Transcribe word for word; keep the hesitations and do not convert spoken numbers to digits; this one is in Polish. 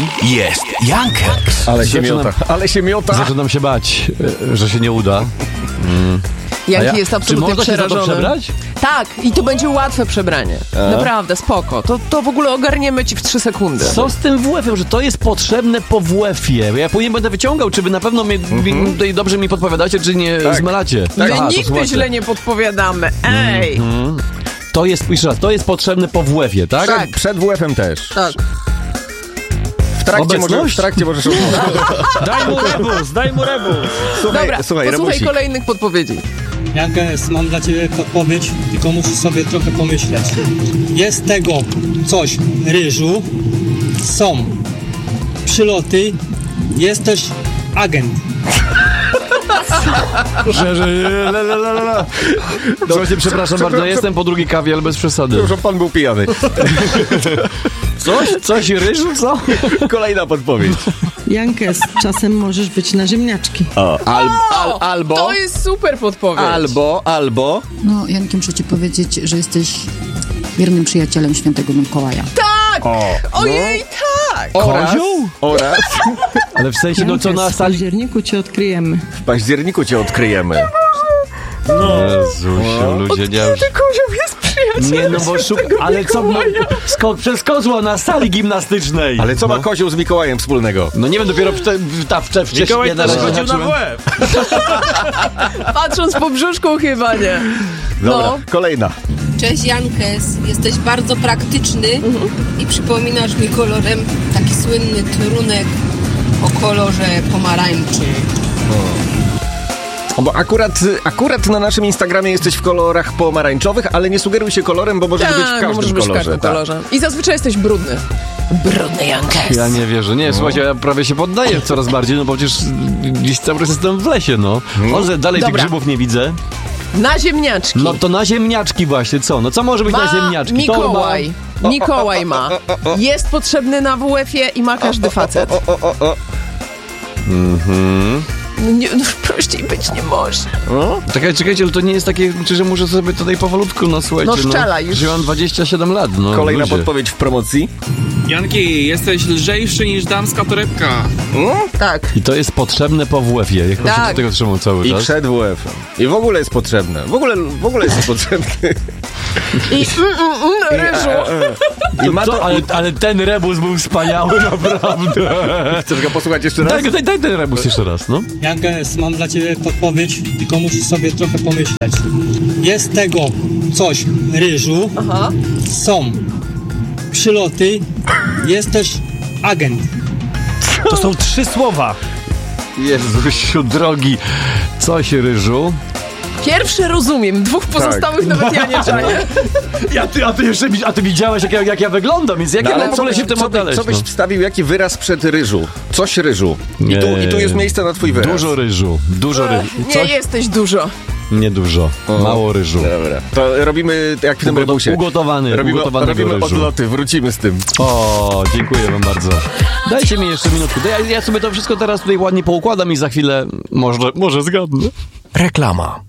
jest Jankeks. Ale się miota. Ale się miota. Zaczynam się bać, że się nie uda. Mm. Janki ja, jest absolutnie czy można przerażony. się za to przebrać? Tak, i to będzie łatwe przebranie. A? Naprawdę, spoko. To, to w ogóle ogarniemy ci w trzy sekundy. Co z tym W F-em, że to jest potrzebne po W F-ie? Ja później będę wyciągał, czy wy na pewno mnie, mm-hmm. tutaj dobrze mi podpowiadacie, czy nie tak. zmylacie. My Aha, nigdy źle nie podpowiadamy. Ej! Mm-hmm. To jest, jeszcze raz, to jest potrzebne po W F-ie, tak? Tak, przed W F-em też. Tak. W trakcie, może, w trakcie możesz... Daj mu rebus, daj mu rebus. Słuchaj, Dobra, słuchaj, posłuchaj rebusik. kolejnych podpowiedzi. Jankes, mam dla ciebie podpowiedź, tylko musisz sobie trochę pomyśleć. Jest tego coś ryżu, są przyloty, jest też agent. Że, że, la, la, la, la. Słuchajcie, przepraszam bardzo, ja jestem po drugiej kawie, ale bez przesady. Już pan był pijany. Coś? Coś ryżu, co? Kolejna podpowiedź. Jankes, czasem możesz być na ziemniaczki. O, al, al, albo... To jest super podpowiedź. Albo, albo... No, Janki, muszę ci powiedzieć, że jesteś wiernym przyjacielem świętego Mikołaja. Tak! O, Ojej, tak! Oraz, Kozioł? oraz Ale w sensie, no co na Jankes, w sali... październiku cię odkryjemy. w październiku cię odkryjemy. No. Jezusiu, ludzie, nie już... Kozioł jest przyjacielem Nie, no bo szuk... Ale co, no, sko- przez kozła na sali gimnastycznej. Ale co no. ma kozioł z Mikołajem wspólnego? No nie wiem, dopiero wcze- ta wcze- wcześniej... Mikołaj też na chodził na W F. Patrząc po brzuszku chyba nie. Dobra, No. kolejna. Cześć Jankes, jesteś bardzo praktyczny Mhm. i przypominasz mi kolorem taki słynny trunek o kolorze pomarańczy. O, bo akurat, akurat na naszym Instagramie jesteś w kolorach pomarańczowych, ale nie sugeruj się kolorem, bo możesz Tak, być w każdym możesz być w kolorze. każdym tak. kolorze. I zazwyczaj jesteś brudny. Brudny Jankes. Ja nie wierzę. Nie, słuchajcie, ja prawie się poddaję coraz bardziej, no bo przecież gdzieś cały czas jestem w lesie, no. Może dalej Dobra. tych grzybów nie widzę. Na ziemniaczki. No to na ziemniaczki właśnie, co? No co może być Ma na ziemniaczki? Mikołaj. Mikołaj ma. Jest potrzebny na W F-ie i ma każdy facet. O, o, o, o. Mhm. No, nie, no prościej być nie może. O? Czekaj, czekajcie, ale to nie jest takie, że muszę sobie tutaj powolutku, no słuchajcie, No szczela już. Że mam dwadzieścia siedem lat, no. Kolejna ludzie. podpowiedź w promocji. Janki, jesteś lżejszy niż damska torebka. Tak. I to jest potrzebne po W F-ie. Jak Tak. się do tego trzymał cały I czas? przed W F-em. I w ogóle jest potrzebne. W ogóle, w ogóle jest potrzebny. I mm, mm, mm, ryżu. I ma To, to, ale, ale ten rebus był wspaniały, naprawdę. Chcesz go posłuchać jeszcze raz? Daj, daj, daj ten rebus jeszcze raz, no. Jankes, mam dla ciebie podpowiedź, tylko musisz sobie trochę pomyśleć. Jest tego coś ryżu, Aha. są przyloty, jest też agent. To są trzy słowa. Jezusiu drogi. Coś ryżu. Pierwszy rozumiem, dwóch pozostałych nawet ja nie czaję. Ja, ty, a ty jeszcze a ty widziałeś, jak ja, jak ja wyglądam, więc jak No, ja ale mam w ogóle co się w byś- tym co, by- odnaleźć? co byś no? wstawił, jaki wyraz przed ryżu? Coś ryżu. I tu, I tu jest miejsce na twój wyraz. Dużo ryżu, dużo ryżu. Nie Coś? jesteś dużo. Nie dużo, mało ryżu. Dobra. To robimy jak w tym Ugoto- rebusie. Ugotowany, Robimy, ugotowanego robimy ryżu. odloty, wrócimy z tym. O, dziękuję wam bardzo. Dajcie mi jeszcze minutkę. Ja, ja sobie to wszystko teraz tutaj ładnie poukładam i za chwilę może, może zgadnę. Reklama.